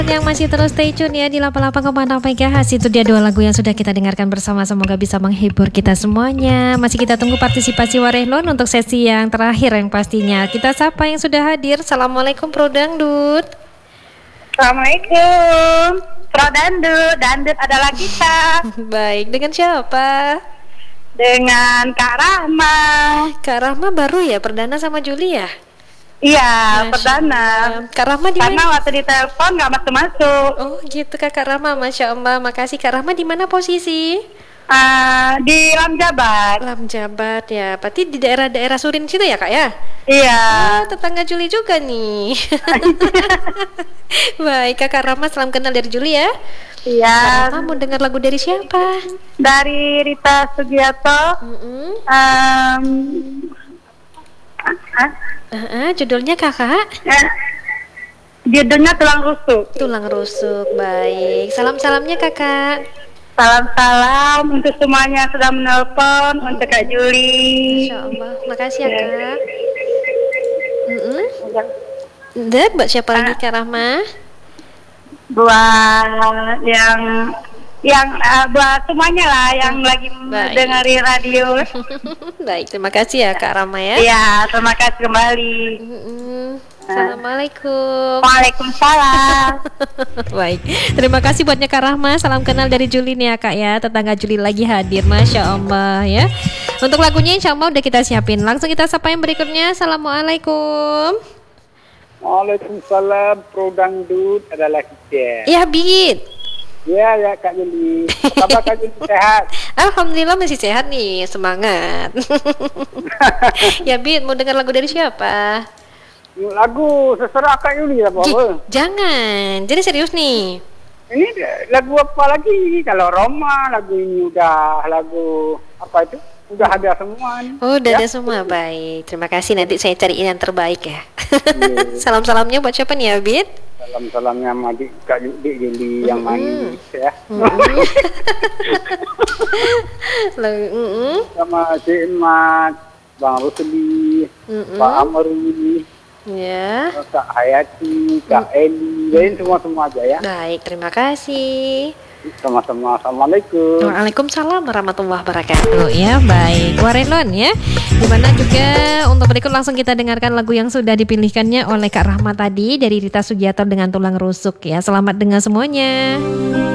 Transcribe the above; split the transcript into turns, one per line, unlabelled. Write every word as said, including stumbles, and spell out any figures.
Yang masih terus stay tune ya di delapan puluh delapan koma enam MHz. Itu dia dua lagu yang sudah kita dengarkan bersama. Semoga bisa menghibur kita semuanya. Masih kita tunggu partisipasi Warehlon untuk sesi yang terakhir yang pastinya. Kita sapa yang sudah hadir. Assalamualaikum Pro Dangdut.
Assalamualaikum Pro Dangdut. Dangdut adalah kita.
Baik, dengan siapa?
Dengan Kak Rahma.
Kak Rahma baru ya perdana sama Juli ya?
Iya,
Masya
perdana.
Allah. Kak Rahma di
Karena
mana?
waktu ditelepon nggak masuk-masuk.
Oh gitu Kak Rahma, Masya Allah. Makasih Kak Rahma. Di mana posisi?
Uh, di Lamjabat.
Lamjabat ya. Berarti di daerah-daerah Surin situ ya Kak ya?
Iya.
Oh, tetangga Juli juga nih. Baik Kak Rahma, salam kenal dari Juli ya.
Iya.
Kak Rahma mau dengar lagu dari siapa?
Dari Rita Sugiarto.
Mm-mm.
Um, ah,
Uh-uh, judulnya kakak?
eh, judulnya Tulang Rusuk.
Tulang Rusuk. Baik. Salam-salamnya kakak.
Salam-salam untuk semuanya yang sudah menelpon, untuk Kak Juli.
Masya Allah. Makasih ya kak. Mm-mm. Udah, buat siapa lagi Kak Rahma?
Buat yang yang uh, buat semuanya lah yang lagi
Baik.
dengerin radio.
Baik, terima kasih ya Kak Rahma ya.
Iya, terima kasih kembali.
Mm-mm. Assalamualaikum.
Waalaikumsalam.
Baik, terima kasih buatnya Kak Rahma. Salam kenal dari Juli nih ya Kak ya. Tetangga Juli lagi hadir, Masya Allah ya. Untuk lagunya insya Allah udah kita siapin. Langsung kita sapa yang berikutnya. Assalamualaikum.
Waalaikumsalam, Pro Dangdut adalah kita.
Ya Bit.
Ya, ya Kak Juli. Apa kabar Kak Juli, sehat?
Alhamdulillah masih sehat nih, semangat. Ya Bit, mau dengar lagu dari siapa?
Lagu seserah Kak Juli apa?
J- jangan, jadi serius nih.
Ini lagu apa lagi? Kalau Roma, lagu ini udah lagu apa itu? Udah ada semua nih.
Oh, udah
Ya?
ada semua, baik. Terima kasih, nanti saya cariin yang terbaik ya.
Iya.
Salam-salamnya buat siapa nih ya Bit?
Salam-salamnya sama adik Kak Juli, Juli yang manis ya.
Lagu, mm-mm.
Sama Cik Mat, Bang Rusli,
Mm-mm.
Pak Amri,
Ya,
Kak Hayati, Kak Eli, dan semua-semua aja ya.
baik. Terima kasih.
Sama-sama. Assalamualaikum.
Waalaikumsalam warahmatullahi wabarakatuh. Ya, baik. Warehlon ya. Dimana juga untuk berikut langsung kita dengarkan lagu yang sudah dipilihkannya oleh Kak Rahma tadi dari Rita Sugiarto dengan Tulang Rusuk ya. Selamat dengan semuanya.